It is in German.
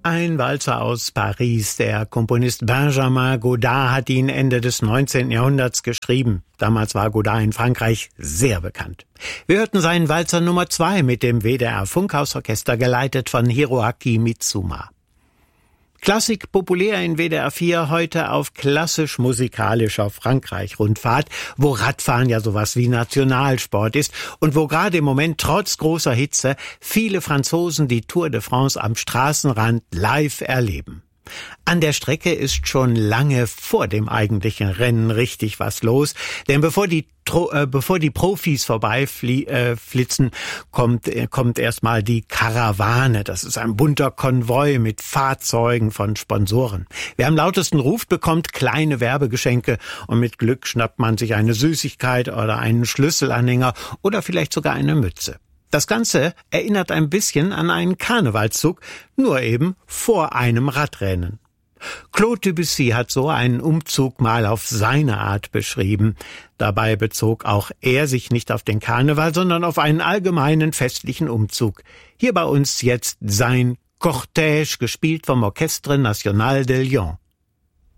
Ein Walzer aus Paris. Der Komponist Benjamin Godard hat ihn Ende des 19. Jahrhunderts geschrieben. Damals war Godard in Frankreich sehr bekannt. Wir hörten seinen Walzer Nummer 2 mit dem WDR Funkhausorchester, geleitet von Hiroaki Mitsuma. Klassik populär in WDR 4, heute auf klassisch-musikalischer Frankreich-Rundfahrt, wo Radfahren ja sowas wie Nationalsport ist und wo gerade im Moment trotz großer Hitze viele Franzosen die Tour de France am Straßenrand live erleben. An der Strecke ist schon lange vor dem eigentlichen Rennen richtig was los, denn bevor die Profis vorbeiflitzen, kommt erstmal die Karawane. Das ist ein bunter Konvoi mit Fahrzeugen von Sponsoren. Wer am lautesten ruft, bekommt kleine Werbegeschenke und mit Glück schnappt man sich eine Süßigkeit oder einen Schlüsselanhänger oder vielleicht sogar eine Mütze. Das Ganze erinnert ein bisschen an einen Karnevalszug, nur eben vor einem Radrennen. Claude Debussy hat so einen Umzug mal auf seine Art beschrieben. Dabei bezog auch er sich nicht auf den Karneval, sondern auf einen allgemeinen festlichen Umzug. Hier bei uns jetzt sein Cortège, gespielt vom Orchestre National de Lyon.